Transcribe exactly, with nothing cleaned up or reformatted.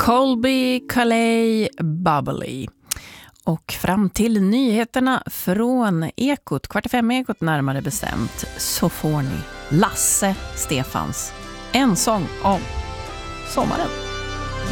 Colby Calais Bubbly. Och fram till nyheterna från Ekot, kvart i fem Ekot närmare bestämt, så får ni Lasse Stefans En sång om sommaren.